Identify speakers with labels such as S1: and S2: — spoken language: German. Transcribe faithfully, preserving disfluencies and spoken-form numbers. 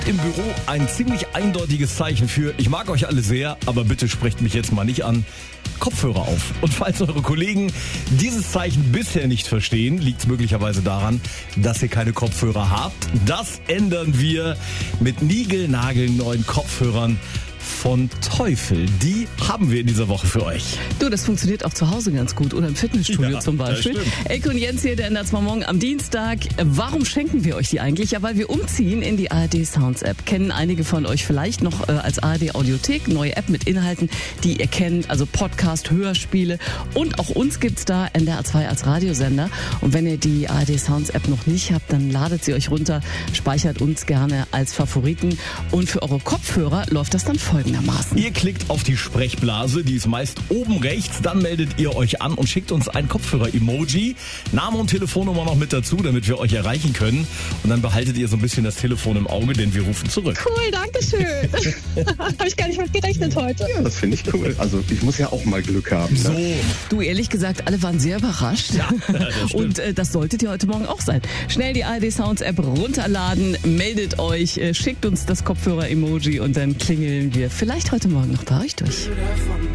S1: Im Büro ein ziemlich eindeutiges Zeichen für, ich mag euch alle sehr, aber bitte sprecht mich jetzt mal nicht an. Kopfhörer auf. Und falls eure Kollegen dieses Zeichen bisher nicht verstehen, liegt es möglicherweise daran, dass ihr keine Kopfhörer habt. Das ändern wir mit niegelnagelneuen Kopfhörern von Teufel. Die haben wir in dieser Woche für euch.
S2: Du, das funktioniert auch zu Hause ganz gut oder im Fitnessstudio
S1: Ja,
S2: zum Beispiel. Elke und Jens hier, der ändert zwar morgen am Dienstag. Warum schenken wir euch die eigentlich? Ja, weil wir umziehen in die A R D Sounds App. Kennen einige von euch vielleicht noch äh, als A R D Audiothek, neue App mit Inhalten, die ihr kennt, also Podcast, Hörspiele und auch uns gibt's da N D R zwei als Radiosender. Und wenn ihr die A R D Sounds App noch nicht habt, dann ladet sie euch runter, speichert uns gerne als Favoriten und für eure Kopfhörer läuft das dann folgendermaßen.
S1: Ihr klickt auf die Sprechblase, die ist meist oben rechts, dann meldet ihr euch an und schickt uns ein Kopfhörer-Emoji, Name und Telefonnummer noch mit dazu, damit wir euch erreichen können. Und dann behaltet ihr so ein bisschen das Telefon im Auge, denn wir rufen zurück.
S3: Cool, danke schön. Habe ich gar nicht mit gerechnet heute.
S4: Ja, das finde ich cool. Also ich muss ja auch mal Glück haben. Ne?
S1: So.
S2: Du, ehrlich gesagt, alle waren sehr überrascht.
S1: Ja, das stimmt.
S2: Und äh, das solltet ihr heute Morgen auch sein. Schnell die A R D Sounds App runterladen, meldet euch, äh, schickt uns das Kopfhörer-Emoji und dann klingeln wir vielleicht heute Morgen noch bei euch durch.